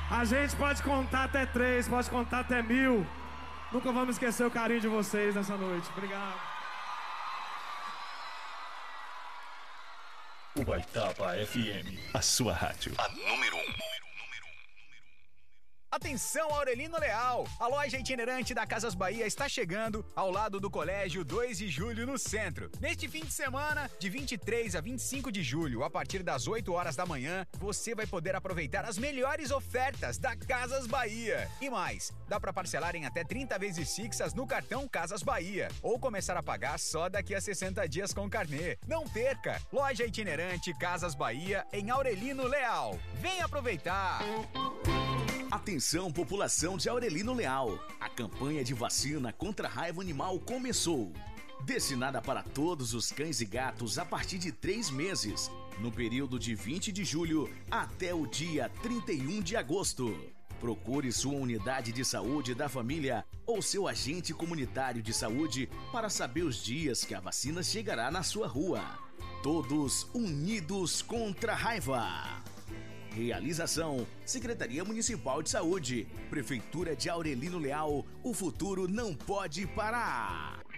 A gente pode contar até 3, pode contar até 1000. Nunca vamos esquecer o carinho de vocês nessa noite. Obrigado. Ubaitaba FM, a sua rádio. A número 1. Atenção, Aurelino Leal! A loja itinerante da Casas Bahia está chegando ao lado do Colégio 2 de Julho, no centro. Neste fim de semana, de 23 a 25 de julho, a partir das 8 horas da manhã, você vai poder aproveitar as melhores ofertas da Casas Bahia. E mais, dá para parcelar em até 30 vezes fixas no cartão Casas Bahia, ou começar a pagar só daqui a 60 dias com carnê. Não perca! Loja itinerante Casas Bahia, em Aurelino Leal. Vem aproveitar! Atenção, população de Aurelino Leal. A campanha de vacina contra a raiva animal começou. Destinada para todos os cães e gatos a partir de 3 meses, no período de 20 de julho até o dia 31 de agosto. Procure sua unidade de saúde da família ou seu agente comunitário de saúde para saber os dias que a vacina chegará na sua rua. Todos unidos contra a raiva. Realização: Secretaria Municipal de Saúde, Prefeitura de Aurelino Leal. O futuro não pode parar.